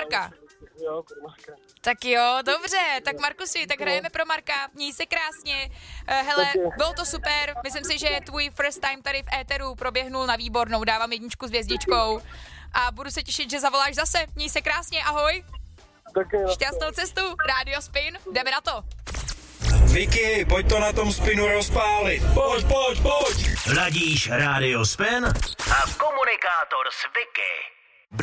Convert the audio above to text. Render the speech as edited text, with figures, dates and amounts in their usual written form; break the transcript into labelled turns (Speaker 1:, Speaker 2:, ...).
Speaker 1: Marka?
Speaker 2: Jo, pro Marka.
Speaker 1: Tak jo, dobře, tak Markusi, tak hrajeme pro Marka, měj se krásně. Hele, bylo to super, myslím si, že tvůj first time tady v éteru proběhnul na výbornou, dávám 1 s hvězdičkou a budu se těšit, že zavoláš zase, měj se krásně, ahoj. Šťastnou cestu, Radio Spin, jdeme na to.
Speaker 3: Vicky, pojď to na tom spinu rozpálit. Pojď.
Speaker 4: Hladíš Radio Spin a komunikátor s Vicky.